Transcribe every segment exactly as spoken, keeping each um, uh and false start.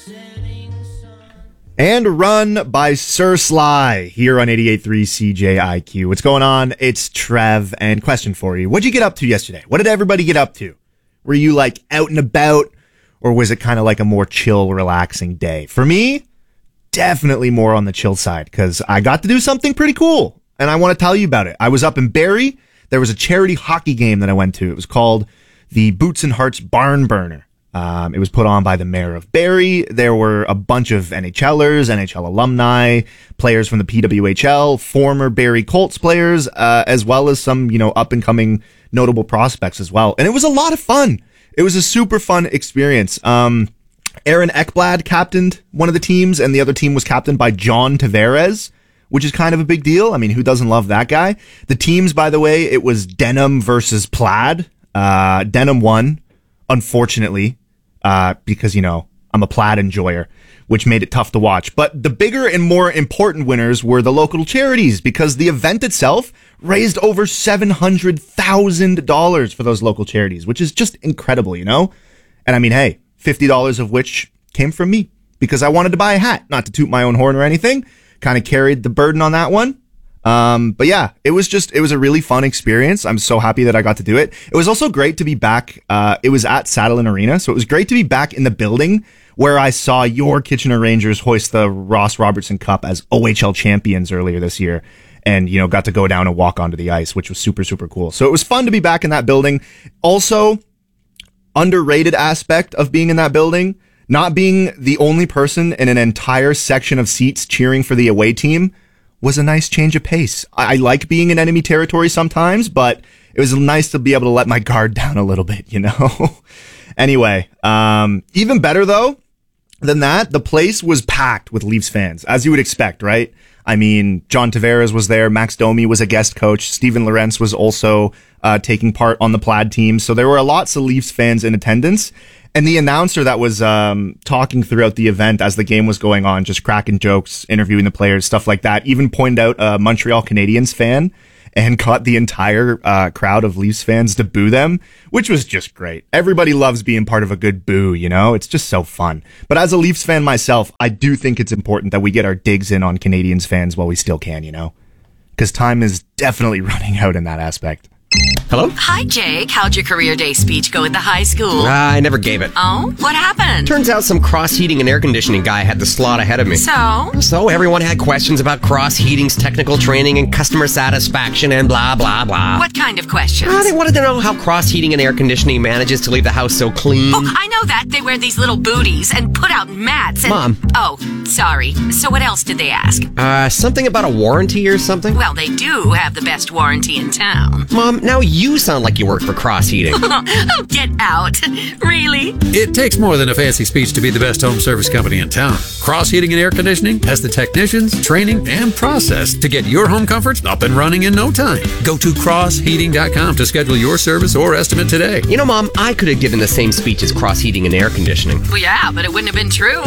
And Run by Sir Sly here on eighty-eight point three C J I Q. What's going on? It's Trev, and question for you. What'd you get up to yesterday? What did everybody get up to? Were you like out and about, or was it kind of like a more chill, relaxing day? For me, definitely more on the chill side, because I got to do something pretty cool, and I want to tell you about it. I was up in Barrie. There was a charity hockey game that I went to. It was called the Boots and Hearts Barn Burner. Um, it was put on by the mayor of Barrie. There were a bunch of NHLers, N H L alumni, players from the P W H L, former Barrie Colts players, uh, as well as some, you know, up and coming notable prospects as well. And it was a lot of fun. It was a super fun experience. Um, Aaron Ekblad captained one of the teams, and the other team was captained by John Tavares, which is kind of a big deal. I mean, who doesn't love that guy? The teams, by the way, it was Denim versus Plaid. Uh, Denim won, unfortunately. Uh, because, you know, I'm a Plaid enjoyer, which made it tough to watch. But the bigger and more important winners were the local charities, because the event itself raised over seven hundred thousand dollars for those local charities, which is just incredible, you know? And I mean, hey, fifty dollars of which came from me, because I wanted to buy a hat, not to toot my own horn or anything. Kind of carried the burden on that one. Um, but yeah, it was just, it was a really fun experience. I'm so happy that I got to do it. It was also great to be back. Uh, it was at Saddlein Arena. So it was great to be back in the building where I saw your Kitchener Rangers hoist the Ross Robertson Cup as O H L champions earlier this year. And, you know, got to go down and walk onto the ice, which was super, super cool. So it was fun to be back in that building. Also, underrated aspect of being in that building, not being the only person in an entire section of seats cheering for the away team, was a nice change of pace. I, I like being in enemy territory sometimes, but it was nice to be able to let my guard down a little bit, you know? Anyway, um, even better though than that, the place was packed with Leafs fans, as you would expect, right? I mean, John Tavares was there, Max Domi was a guest coach, Steven Lorentz was also uh, taking part on the Plaid team, so there were lots of Leafs fans in attendance. And the announcer that was um, talking throughout the event as the game was going on, just cracking jokes, interviewing the players, stuff like that, even pointed out a Montreal Canadiens fan and got the entire uh, crowd of Leafs fans to boo them, which was just great. Everybody loves being part of a good boo, you know? It's just so fun. But as a Leafs fan myself, I do think it's important that we get our digs in on Canadiens fans while we still can, you know? Because time is definitely running out in that aspect. Hello? Hi, Jake. How'd your career day speech go at the high school? Uh, I never gave it. Oh? What happened? Turns out some cross-heating and air conditioning guy had the slot ahead of me. So? So everyone had questions about cross-heating's technical training and customer satisfaction and blah, blah, blah. What kind of questions? Uh, they wanted to know how cross-heating and air conditioning manages to leave the house so clean. Oh, I know that. They wear these little booties and put out mats and... Mom. Oh, sorry. So what else did they ask? Uh, something about a warranty or something? Well, they do have the best warranty in town. Mom, now you sound like you work for cross-heating. Oh, get out. Really? It takes more than a fancy speech to be the best home service company in town. Cross Heating and Air Conditioning has the technicians, training, and process to get your home comforts up and running in no time. Go to cross heating dot com to schedule your service or estimate today. You know, Mom, I could have given the same speech as cross-heating and air conditioning. Well, yeah, but it wouldn't have been true.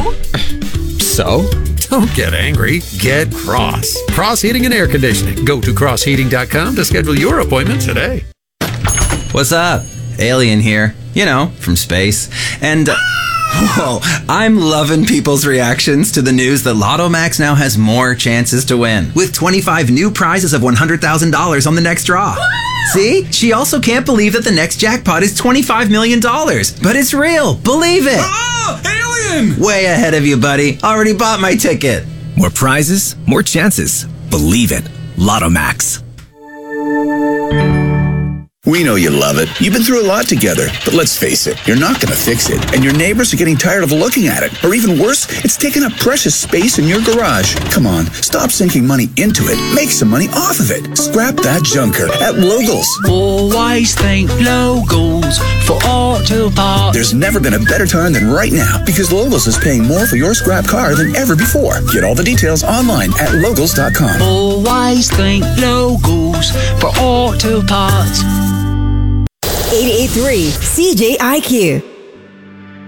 So? Don't get angry. Get Cross. Cross Heating and Air Conditioning. Go to cross heating dot com to schedule your appointment today. What's up? Alien here. You know, from space. And, uh, whoa, I'm loving people's reactions to the news that Lotto Max now has more chances to win, with twenty-five new prizes of one hundred thousand dollars on the next draw. See? She also can't believe that the next jackpot is twenty-five million dollars. But it's real. Believe it. Oh, alien! Way ahead of you, buddy. Already bought my ticket. More prizes, more chances. Believe it. Lotto Max. We know you love it. You've been through a lot together. But let's face it, you're not going to fix it. And your neighbors are getting tired of looking at it. Or even worse, it's taking up precious space in your garage. Come on, stop sinking money into it. Make some money off of it. Scrap that junker at Logos. Always think Logos for auto parts. There's never been a better time than right now, because Logos is paying more for your scrap car than ever before. Get all the details online at logos dot com. Always think Logos for auto parts. eighty-eight point three C J I Q.